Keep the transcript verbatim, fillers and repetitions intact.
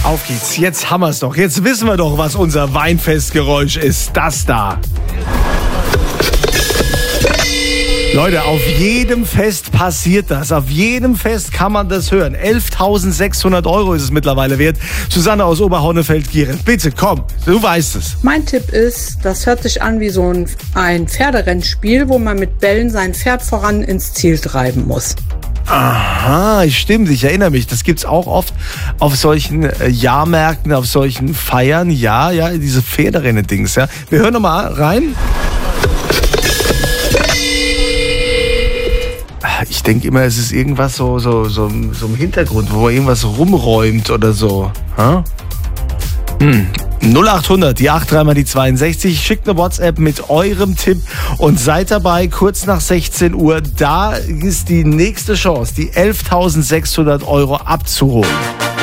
Auf geht's, jetzt haben wir es doch. Jetzt wissen wir doch, was unser Weinfestgeräusch ist. Das da. Leute, auf jedem Fest passiert das. Auf jedem Fest kann man das hören. elftausendsechshundert Euro ist es mittlerweile wert. Susanne aus Oberhornefeld-Gierig, bitte komm, du weißt es. Mein Tipp ist, das hört sich an wie so ein, ein Pferderennspiel, wo man mit Bällen sein Pferd voran ins Ziel treiben muss. Aha, stimmt, ich erinnere mich. Das gibt's auch oft auf solchen äh, Jahrmärkten, auf solchen Feiern. Ja, ja, diese Pferderennen-Dings. Ja. Wir hören noch mal rein. Ich denke immer, es ist irgendwas so, so, so, so im Hintergrund, wo man irgendwas rumräumt oder so. Ha? Hm. null achthundert, die acht drei mal die zweiundsechzig. Schickt eine WhatsApp mit eurem Tipp und seid dabei, kurz nach sechzehn Uhr. Da ist die nächste Chance, die elftausendsechshundert Euro abzuholen.